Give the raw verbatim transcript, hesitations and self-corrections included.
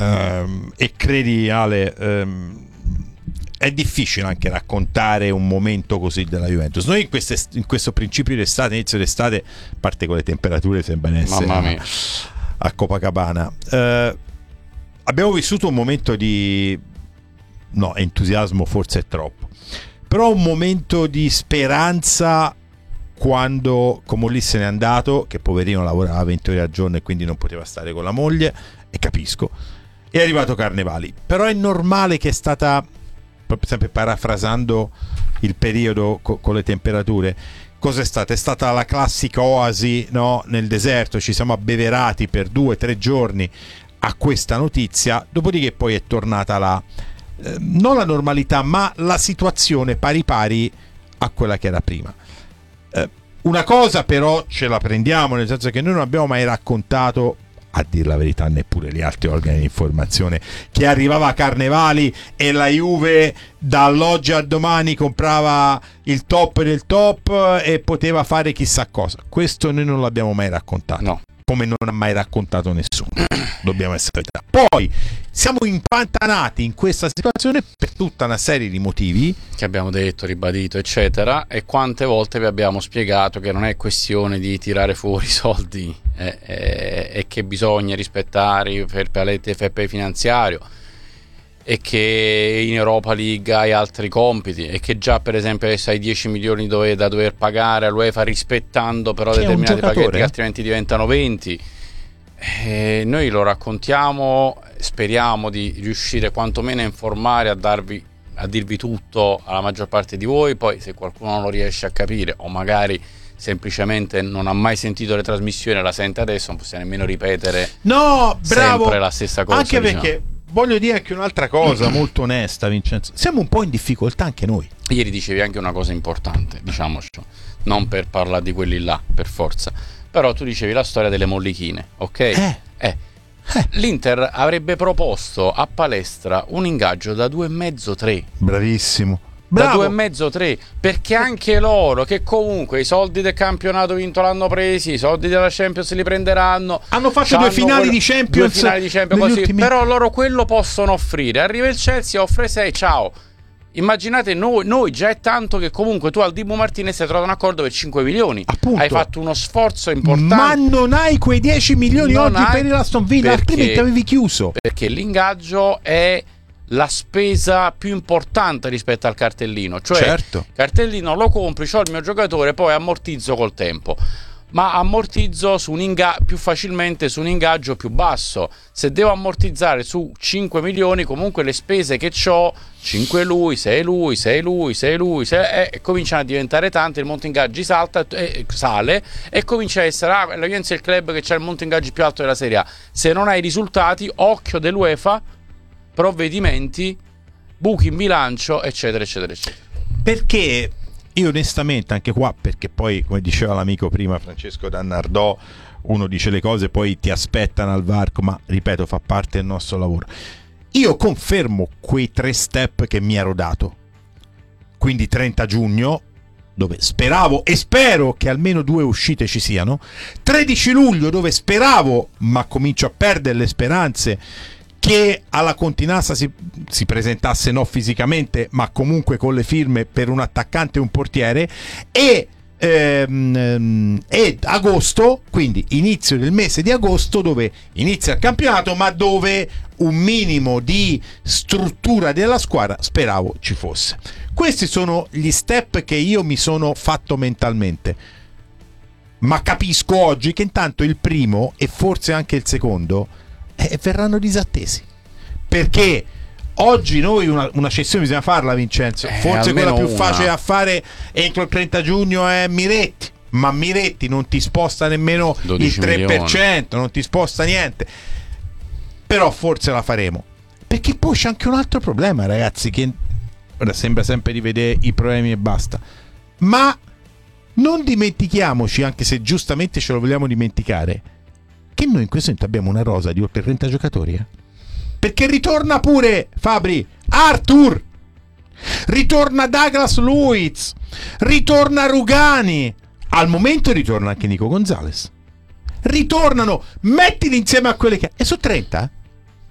ehm, e credi, Ale, ehm, è difficile anche raccontare un momento così della Juventus. Noi in, queste, in questo principio d'estate, inizio d'estate, a parte con le temperature sembra essere a, a Copacabana, eh, abbiamo vissuto un momento di, no, entusiasmo forse è troppo, però un momento di speranza quando Comolli se n'è andato, che poverino lavorava venti ore al giorno e quindi non poteva stare con la moglie, e capisco, è arrivato Carnevali. Però è normale che è stata, sempre parafrasando il periodo co- con le temperature, cos'è stata? È stata la classica oasi, no? Nel deserto, ci siamo abbeverati per due o tre giorni a questa notizia, dopodiché poi è tornata la eh, non la normalità, ma la situazione pari pari a quella che era prima. Eh, una cosa però ce la prendiamo, nel senso che noi non abbiamo mai raccontato, a dir la verità neppure gli altri organi di informazione, che arrivava a Carnevali e la Juve dall'oggi al domani comprava il top del top e poteva fare chissà cosa. Questo noi non l'abbiamo mai raccontato, no. Come non ha mai raccontato nessuno, dobbiamo essere verità. Poi siamo impantanati in questa situazione per tutta una serie di motivi che abbiamo detto, ribadito, eccetera, e quante volte vi abbiamo spiegato che non è questione di tirare fuori soldi eh, eh, e che bisogna rispettare il fair play finanziario, e che in Europa League hai altri compiti, e che già per esempio adesso hai dieci milioni dove, da dover pagare all'UEFA, rispettando però che determinati pacchetti che altrimenti diventano venti. E noi lo raccontiamo, speriamo di riuscire quantomeno a informare, a darvi, a dirvi tutto alla maggior parte di voi. Poi se qualcuno non lo riesce a capire o magari semplicemente non ha mai sentito le trasmissioni e la sente adesso, non possiamo nemmeno ripetere no, bravo, sempre la stessa cosa, anche diciamo. Perché voglio dire anche un'altra cosa molto onesta, Vincenzo, siamo un po' in difficoltà anche noi. Ieri dicevi anche una cosa importante, diciamoci, non per parlare di quelli là per forza, però tu dicevi la storia delle mollichine, ok? Eh. Eh. Eh. L'Inter avrebbe proposto a Palestra un ingaggio da due e mezzo tre. Bravissimo. Da Bravo. due e mezzo tre, perché anche loro, che comunque i soldi del campionato vinto l'hanno presi, i soldi della Champions li prenderanno, hanno fatto due finali, quello, di Champions, due finali di Champions così, ultimi... però loro quello possono offrire. Arriva il Chelsea, offre sei, ciao. Immaginate noi, noi già è tanto che comunque tu al Dibu Martinez hai trovato un accordo per cinque milioni. Appunto. Hai fatto uno sforzo importante, ma non hai quei dieci milioni non oggi hai, per l'Aston Villa, perché, altrimenti avevi chiuso. Perché l'ingaggio è la spesa più importante rispetto al cartellino, cioè certo. Cartellino lo compri, c'ho il mio giocatore, poi ammortizzo col tempo, ma ammortizzo su un inga- più facilmente su un ingaggio più basso. Se devo ammortizzare su cinque milioni, comunque le spese che c'ho, cinque lui, sei lui, sei lui, sei lui, sei, eh, cominciano a diventare tante, il monte ingaggi salta, eh, sale e comincia a essere ah, la Juventus è il club che c'ha il monte ingaggi più alto della Serie A. Se non hai risultati, occhio dell'UEFA, provvedimenti, buchi in bilancio, eccetera eccetera eccetera. Perché io onestamente anche qua, perché poi come diceva l'amico prima Francesco Dannardò, uno dice le cose poi ti aspettano al varco, ma ripeto fa parte del nostro lavoro. Io confermo quei tre step che mi ero dato, quindi trenta giugno, dove speravo e spero che almeno due uscite ci siano, tredici luglio, dove speravo ma comincio a perdere le speranze che alla Continassa si, si presentasse no fisicamente ma comunque con le firme per un attaccante e un portiere, e, ehm, e agosto, quindi inizio del mese di agosto, dove inizia il campionato ma dove un minimo di struttura della squadra speravo ci fosse. Questi sono gli step che io mi sono fatto mentalmente, ma capisco oggi che intanto il primo e forse anche il secondo Eh, verranno disattesi, perché oggi noi una, una cessione bisogna farla, Vincenzo, eh, forse quella più una. facile da fare entro il trenta giugno è Miretti, ma Miretti non ti sposta nemmeno il tre per cento, non ti sposta niente, però forse la faremo, perché poi c'è anche un altro problema, ragazzi, che ora sembra sempre di vedere i problemi e basta, ma non dimentichiamoci, anche se giustamente ce lo vogliamo dimenticare, che noi in questo momento abbiamo una rosa di oltre trenta giocatori, eh? Perché ritorna pure Fabri, Arthur, ritorna Douglas Luiz, ritorna Rugani, al momento ritorna anche Nico Gonzalez, ritornano, mettili insieme a quelle che e su trenta